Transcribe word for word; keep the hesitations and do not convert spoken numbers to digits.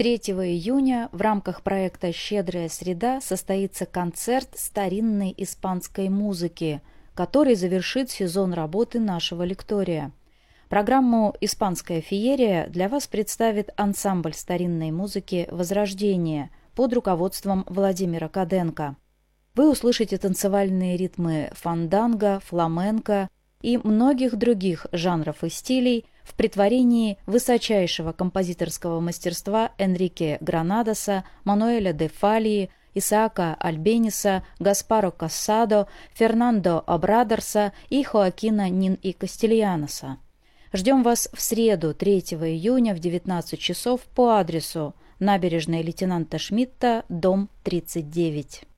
третьего июня в рамках проекта «Щедрая среда» состоится концерт старинной испанской музыки, который завершит сезон работы нашего лектория. Программу «Испанская феерия» для вас представит ансамбль старинной музыки «Возрождение» под руководством Владимира Каденко. Вы услышите танцевальные ритмы фанданго, фламенко и многих других жанров и стилей в претворении высочайшего композиторского мастерства Энрике Гранадоса, Мануэля де Фалии, Исаака Альбениса, Гаспаро Кассадо, Фернандо Обрадорса и Хоакина Нин и Кастильяноса. Ждем вас в среду, третьего июня в девятнадцать часов по адресу: набережная лейтенанта Шмидта, дом тридцать девять.